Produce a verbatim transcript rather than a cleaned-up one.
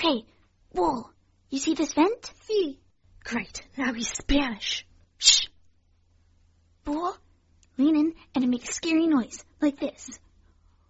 Hey, Wool, you see this vent? See. Great, now he's Spanish. Shh. Wool, lean in and make a scary noise, like this.